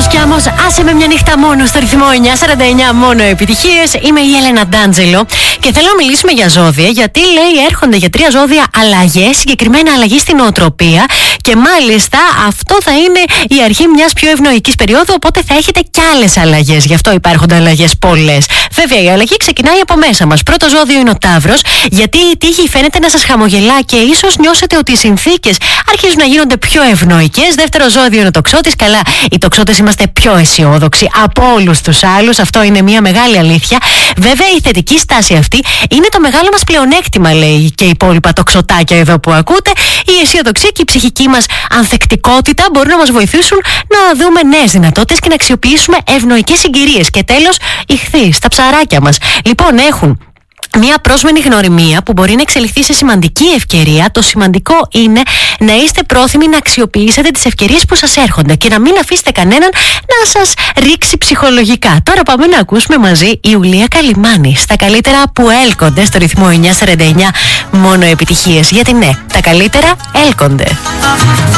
Κι όμως άσε με μια νύχτα μόνο στο ρυθμό 949, μόνο επιτυχίες. Είμαι η Έλενα Ντάντζελο και θέλω να μιλήσουμε για ζώδια, γιατί λέει έρχονται για 3 ζώδια αλλαγές, συγκεκριμένα αλλαγή στην νοοτροπία, και μάλιστα αυτό θα είναι η αρχή μιας πιο ευνοϊκής περίοδου, οπότε θα έχετε κι άλλες αλλαγές. Γι' αυτό υπάρχουν αλλαγές πολλές. Βέβαια, η αλλαγή ξεκινάει από μέσα μας. Πρώτο ζώδιο είναι ο Ταύρος, γιατί η τύχη φαίνεται να σας χαμογελά και ίσως νιώσετε ότι οι συνθήκες αρχίζουν να γίνονται πιο ευνοϊκές. Δεύτερο ζώδιο είναι ο Τοξότης. Καλά, οι Τοξότες είμαστε πιο αισιόδοξοι από όλους τους άλλους. Αυτό είναι μια μεγάλη αλήθεια. Βέβαια, η θετική στάση αυτή είναι το μεγάλο μας πλεονέκτημα, λέει και οι υπόλοιπα τοξοτάκια εδώ που ακούτε. Η αισιοδοξία και η ψυχική μας ανθεκτικότητα μπορούν να μας βοηθήσουν να δούμε νέες δυνατότητες και να αξιοποιήσουμε ευνοϊκές συγκυρίες. Και τέλος, οι Ιχθύες, τα ψαράκια μας. Λοιπόν, έχουν μια πρόσμενη γνωριμία που μπορεί να εξελιχθεί σε σημαντική ευκαιρία. Το σημαντικό είναι να είστε πρόθυμοι να αξιοποιήσετε τις ευκαιρίες που σας έρχονται και να μην αφήσετε κανέναν να σας ρίξει ψυχολογικά. Τώρα πάμε να ακούσουμε μαζί η Ιουλία Καλυμάνη στα καλύτερα που έλκονται στο ρυθμό 949, μόνο επιτυχίες. Γιατί ναι, τα καλύτερα έλκονται.